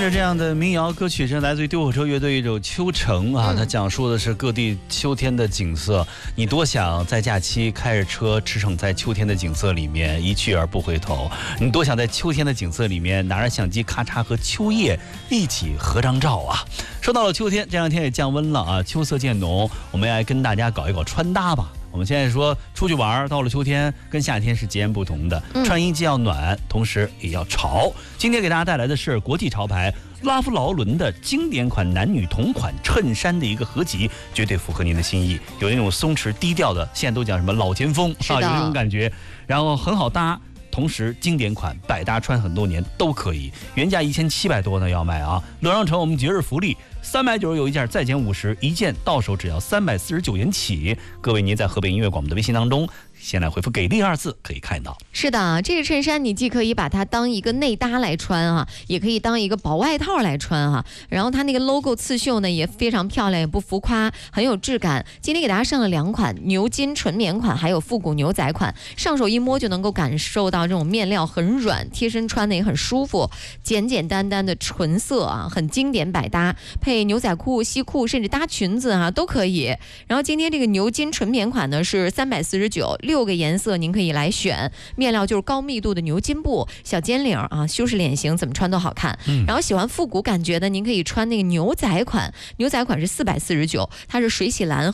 着这样的民谣歌曲，是来自于丢火车乐队一首《秋城》啊，它讲述的是各地秋天的景色。你多想在假期开着车驰骋在秋天的景色里面，一去而不回头。你多想在秋天的景色里面拿着相机咔嚓和秋叶一起合张照啊。说到了秋天，这两天也降温了啊，秋色渐浓，我们来跟大家搞一搞穿搭吧。我们现在说出去玩，到了秋天跟夏天是截然不同的，穿衣既要暖，同时也要潮。今天给大家带来的是国际潮牌拉夫劳伦的经典款男女同款衬衫的一个合集，绝对符合您的心意。有那种松弛低调的，现在都讲什么老前锋啊，有这种感觉，然后很好搭。同时经典款百搭穿很多年都可以，原价1700多呢要卖啊！乐商城我们节日福利，390有一件再减50，一件到手只要349元起。各位您在河北音乐广播的微信当中先来回复给力2字可以看到。 是的，这个衬衫你既可以把它当一个内搭来穿啊，也可以当一个薄外套来穿啊。然后它那个 logo 刺绣呢也非常漂亮，也不浮夸，很有质感。今天给大家上了2款牛筋纯棉款，还有复古牛仔款，上手一摸就能够感受到这种面料很软，贴身穿的也很舒服，简简单单的纯色啊，很经典百搭，配牛仔裤、西裤，甚至搭裙子啊都可以。然后今天这个牛筋纯棉款呢是349，6个颜色您可以来选，面料就是高密度的牛筋布，小尖领啊，修饰脸型，怎么穿都好看。然后喜欢复古感觉的，您可以穿那个牛仔款，牛仔款是449，它是水洗蓝